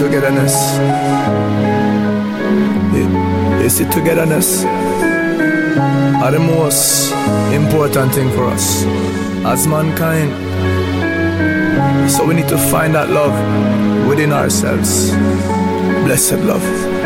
togetherness. You see, togetherness are the most important thing for us as mankind. So we need to find that love within ourselves. Blessed love.